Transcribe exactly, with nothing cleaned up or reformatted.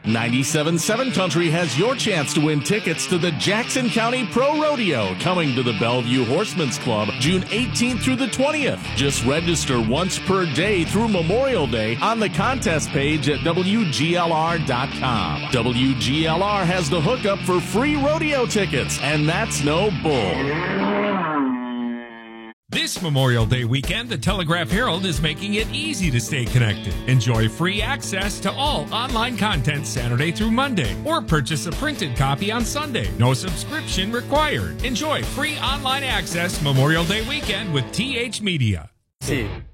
ninety-seven point seven Country has your chance to win tickets to the Jackson County Pro Rodeo coming to the Bellevue Horsemen's Club June eighteenth through the twentieth. Just register once per day through Memorial Day on the contest page at W G L R dot com. W G L R has the hookup for free rodeo tickets, and that's no bull. This Memorial Day weekend, the Telegraph Herald is making it easy to stay connected. Enjoy free access to all online content Saturday through Monday, or purchase a printed copy on Sunday. No subscription required. Enjoy free online access Memorial Day weekend with T H Media. Sí.